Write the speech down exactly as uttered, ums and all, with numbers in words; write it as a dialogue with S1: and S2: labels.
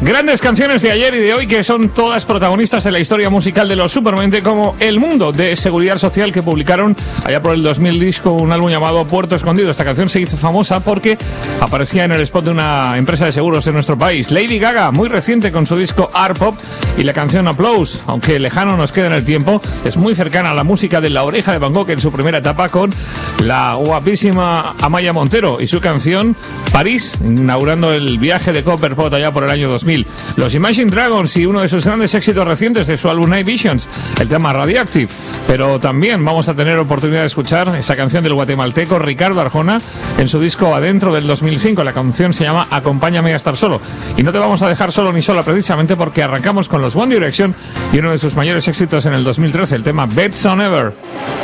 S1: Grandes canciones de ayer y de hoy que son todas protagonistas de la historia musical de los Supermente, como El Mundo de Seguridad Social, que publicaron allá por el dos mil disco un álbum llamado Puerto Escondido. Esta canción se hizo famosa porque aparecía en el spot de una empresa de seguros de nuestro país. Lady Gaga, muy reciente con su disco Art Pop, y la canción Applause, aunque lejano nos queda en el tiempo, es muy cercana a la música de La Oreja de Van Gogh en su primera etapa con la guapísima Amaya Montero y su canción París, inaugurando el viaje de Copperpot allá por el año dos mil. Los Imagine Dragons y uno de sus grandes éxitos recientes de su álbum Night Visions, el tema Radioactive. Pero también vamos a tener oportunidad de escuchar esa canción del guatemalteco Ricardo Arjona en su disco Adentro del dos mil cinco. La canción se llama Acompáñame a estar solo. Y no te vamos a dejar solo ni sola, precisamente porque arrancamos con los One Direction y uno de sus mayores éxitos en el dos mil trece, el tema Best Song Ever.